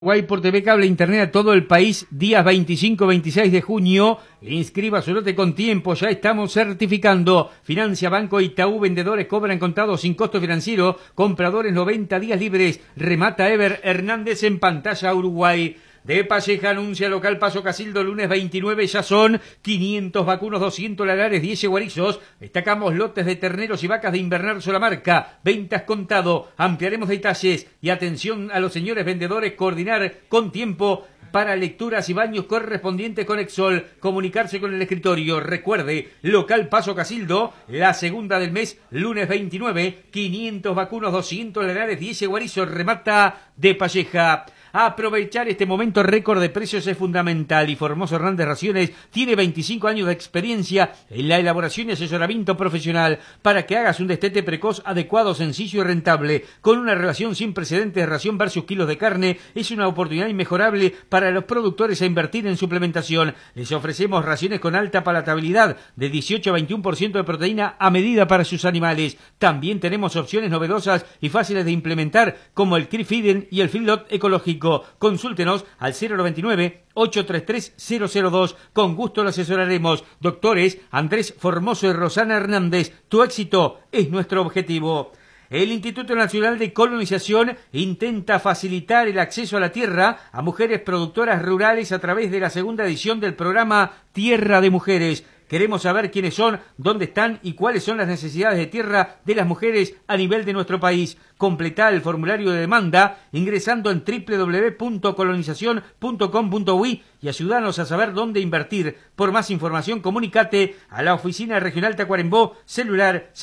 Uruguay por TV Cable Internet a todo el país, días 25-26 de junio. Inscriba su lote con tiempo, ya estamos certificando. Financia Banco Itaú, vendedores cobran contado sin costo financiero, compradores 90 días libres. Remata Ever Hernández en pantalla Uruguay. De Palleja anuncia local Paso Casildo, lunes 29, ya son 500 vacunos, 200 lagares, 10 guarizos. Destacamos lotes de terneros y vacas de Invernar Solamarca. Ventas contado, ampliaremos detalles y atención a los señores vendedores, coordinar con tiempo para lecturas y baños correspondientes con Exol, comunicarse con el escritorio. Recuerde, local Paso Casildo, la segunda del mes, lunes 29, 500 vacunos, 200 lagares, 10 guarizos, remata de Palleja. Aprovechar este momento récord de precios es fundamental y Formoso Hernández Raciones tiene 25 años de experiencia en la elaboración y asesoramiento profesional para que hagas un destete precoz, adecuado, sencillo y rentable. Con una relación sin precedentes de ración versus kilos de carne, es una oportunidad inmejorable para los productores a invertir en suplementación. Les ofrecemos raciones con alta palatabilidad de 18 a 21% de proteína a medida para sus animales. También tenemos opciones novedosas y fáciles de implementar como el Cree Feeding y el Feedlot ecológico. Consúltenos al 099-833-002. Con gusto lo asesoraremos. Doctores Andrés Formoso y Rosana Hernández. Tu éxito es nuestro objetivo. El Instituto Nacional de Colonización intenta facilitar el acceso a la tierra a mujeres productoras rurales a través de la segunda edición del programa Tierra de Mujeres. Queremos saber quiénes son, dónde están y cuáles son las necesidades de tierra de las mujeres a nivel de nuestro país. Completá el formulario de demanda ingresando en www.colonizacion.com.uy y ayúdanos a saber dónde invertir. Por más información, comunícate a la Oficina Regional Tacuarembó, celular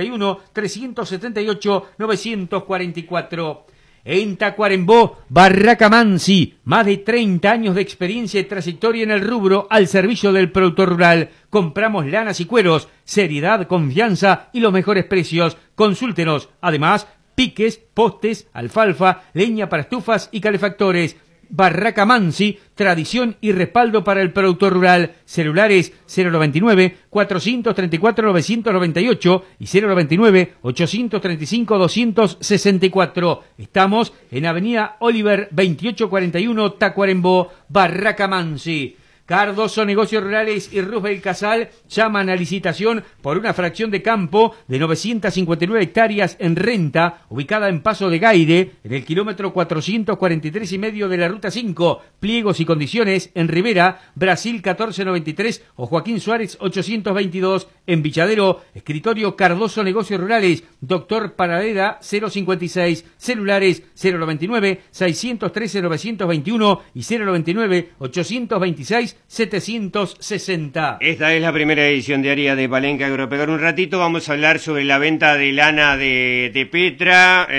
091-378-944. En Tacuarembó, Barraca Mansi, más de 30 años de experiencia y trayectoria en el rubro al servicio del productor rural. Compramos lanas y cueros, seriedad, confianza y los mejores precios. Consúltenos. Además, piques, postes, alfalfa, leña para estufas y calefactores. Barraca Mansi, tradición y respaldo para el productor rural. Celulares 099-434-998 y 099-835-264. Estamos en Avenida Oliver 2841, Tacuarembó, Barraca Mansi. Cardoso Negocios Rurales y Roosevelt Casal llaman a licitación por una fracción de campo de 959 hectáreas en renta, ubicada en Paso de Gaire, en el kilómetro 443,5 de la Ruta 5. Pliegos y condiciones en Rivera, Brasil 1493 o Joaquín Suárez 822. En Villadero, escritorio Cardoso Negocios Rurales, Doctor Paradera 056, celulares 099-613-921 y 099-826-760. Esta es la primera edición diaria de Palenque Agropecuario. Un ratito vamos a hablar sobre la venta de lana de Petra,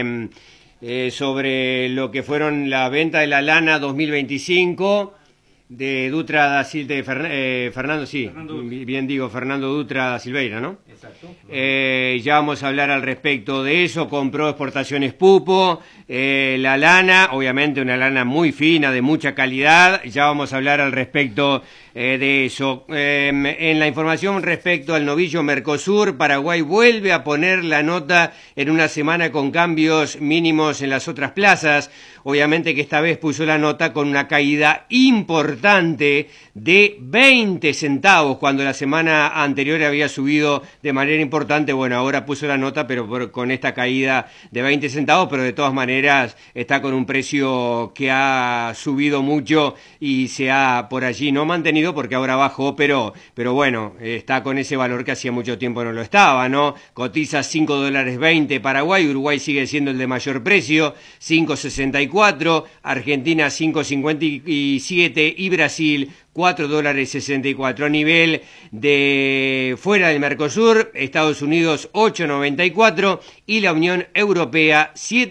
sobre lo que fueron la venta de la lana 2025 de Dutra da Silveira, Fernando Dutra da Silveira, ¿no? Exacto. Ya vamos a hablar al respecto de eso. Compró Exportaciones Pupo, la lana, obviamente una lana muy fina, de mucha calidad. Ya vamos a hablar al respecto de eso. En la información respecto al novillo Mercosur, Paraguay vuelve a poner la nota en una semana con cambios mínimos en las otras plazas. Obviamente que esta vez puso la nota con una caída importante de 20 centavos, cuando la semana anterior había subido de manera importante. Bueno, ahora puso la nota, pero con esta caída de 20 centavos, pero de todas maneras está con un precio que ha subido mucho y se ha por allí no mantenido porque ahora bajó, pero bueno, está con ese valor que hacía mucho tiempo no lo estaba, ¿no? Cotiza $5.20 Paraguay, Uruguay sigue siendo el de mayor precio, 5.64, Argentina 5.57 y Brasil $4.64. A nivel de fuera del Mercosur, Estados Unidos 8.94 y la Unión Europea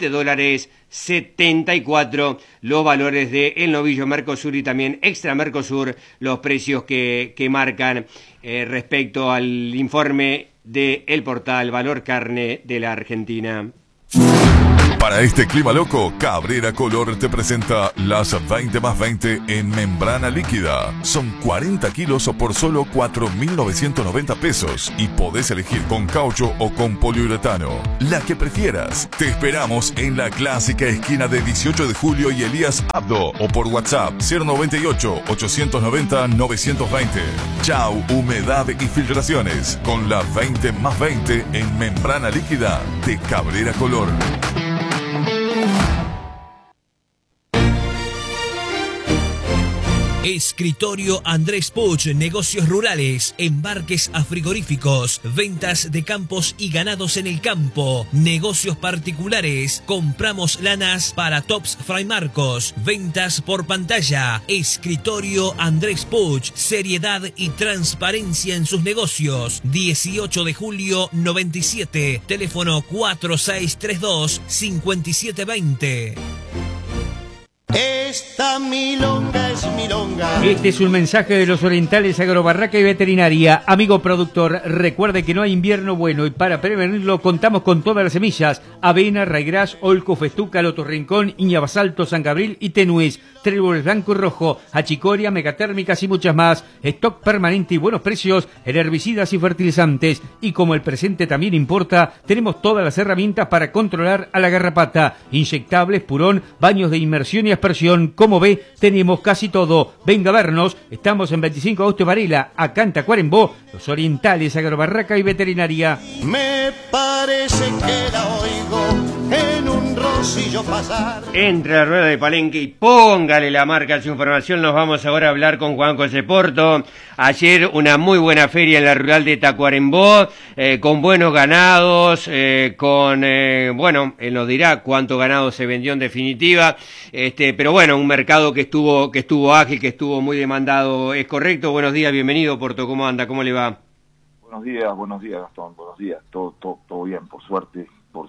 $7.74. Los valores del novillo Mercosur y también extra Mercosur, los precios que marcan respecto al informe del portal Valor Carne de la Argentina. Para este clima loco, Cabrera Color te presenta las 20 más 20 en membrana líquida. Son 40 kilos por solo 4.990 pesos y podés elegir con caucho o con poliuretano. La que prefieras. Te esperamos en la clásica esquina de 18 de julio y Elías Abdo o por WhatsApp 098-890-920. Chau, humedad y filtraciones con la 20 más 20 en membrana líquida de Cabrera Color. Escritorio Andrés Puch, negocios rurales, embarques a frigoríficos, ventas de campos y ganados en el campo, negocios particulares, compramos lanas para Tops Fray Marcos, ventas por pantalla. Escritorio Andrés Puch, seriedad y transparencia en sus negocios. 18 de julio 97, teléfono 4632-5720. Esta milonga es milonga. Este es un mensaje de los Orientales Agrobarraca y Veterinaria. Amigo productor, recuerde que no hay invierno bueno y para prevenirlo contamos con todas las semillas: avena, raigras, olco, festuca, loto rincón, iña basalto, San Gabriel y tenuis, tréboles blanco y rojo, achicoria, megatérmicas y muchas más. Stock permanente y buenos precios en herbicidas y fertilizantes. Y como el presente también importa, tenemos todas las herramientas para controlar a la garrapata: inyectables, purón, baños de inmersión y aspersión. Como ve, tenemos casi todo. Venga a vernos, estamos en 25 de agosto Varela, acá en Tacuarembó, los Orientales Agrobarraca y Veterinaria. Me parece que la oigo en un rocillo pasar. Entre la rueda de Palenque y póngale la marca a su información. Nos vamos ahora a hablar con Juan José Porto. Ayer una muy buena feria en la rural de Tacuarembó, con buenos ganados, bueno, él nos dirá cuánto ganado se vendió en definitiva, pero bueno, un mercado que estuvo ágil, que estuvo muy demandado. ¿Es correcto? Buenos días, bienvenido Porto, ¿cómo anda? ¿Cómo le va? Buenos días Gastón, buenos días, todo bien, por suerte,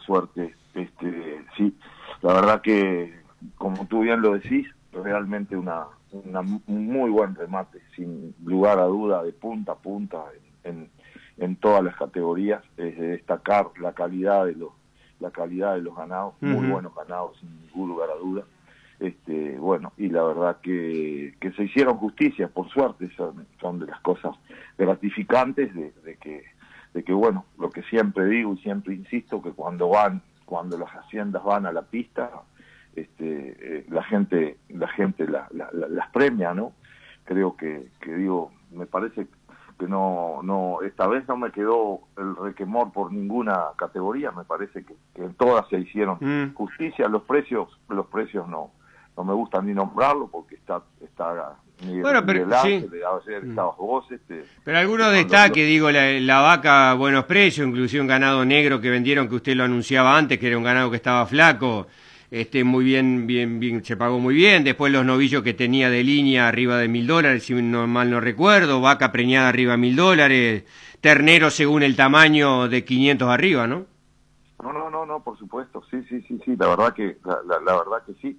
sí, la verdad que, como tú bien lo decís, realmente un muy buen remate, sin lugar a duda, de punta a punta, en todas las categorías. Es de destacar la calidad de los ganados, muy buenos ganados, sin ningún lugar a duda. Bueno, y la verdad que se hicieron justicia, por suerte, son de las cosas gratificantes de que bueno, lo que siempre digo y siempre insisto, que cuando las haciendas van a la pista, la gente las premia, ¿no? Creo que digo, me parece que no esta vez no me quedó el requemor por ninguna categoría. Me parece que en todas se hicieron justicia. Los precios no me gusta ni nombrarlo porque está bueno, pero sí. Pero algunos destaques, digo, la vaca, buenos precios, inclusive un ganado negro que vendieron, que usted lo anunciaba antes, que era un ganado que estaba flaco, muy bien, se pagó muy bien. Después los novillos que tenía de línea arriba de $1.000, si mal no recuerdo, vaca preñada arriba de $1.000, ternero según el tamaño de 500 arriba, ¿no? No, por supuesto, sí, la verdad que sí,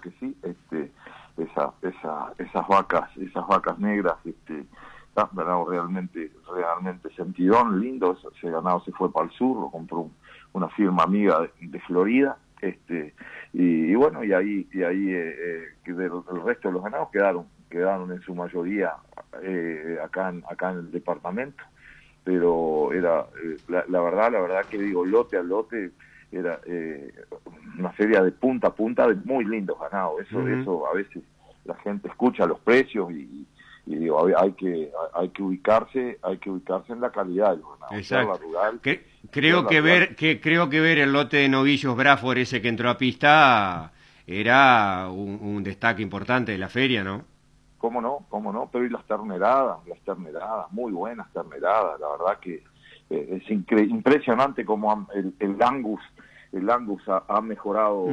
esas vacas negras, ganado realmente sentidón, lindo. Ese ganado se fue para el sur, lo compró una firma amiga de Florida, y bueno, y ahí que el resto de los ganados quedaron en su mayoría acá en el departamento. Pero era la verdad que digo, lote a lote, era una feria de punta a punta de muy lindos ganados. Eso a veces la gente escucha los precios y digo, hay que ubicarse en la calidad de los ganados. Exacto. Rural, creo que ver el lote de novillos Bradford, ese que entró a pista, era un destaque importante de la feria, ¿no? ¿Cómo no? Pero y las terneradas, muy buenas terneradas. La verdad que es impresionante cómo el Angus ha mejorado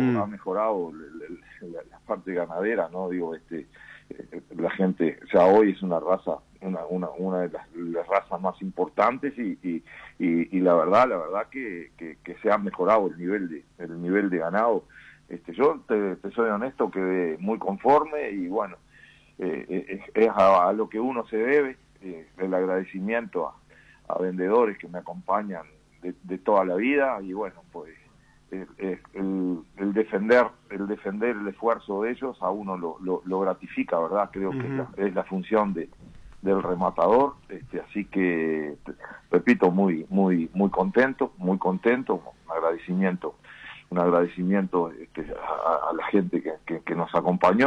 la parte ganadera, ¿no? Digo, la gente, o sea, hoy es una raza, una de las razas más importantes y la verdad que se ha mejorado el nivel de ganado. Yo te soy honesto, quedé muy conforme y bueno, es a lo que uno se debe, el agradecimiento a vendedores que me acompañan de toda la vida y bueno, pues el defender el esfuerzo de ellos a uno lo gratifica, ¿verdad? Creo que es la función del rematador, así que repito, muy contento, un agradecimiento a la gente que nos acompañó.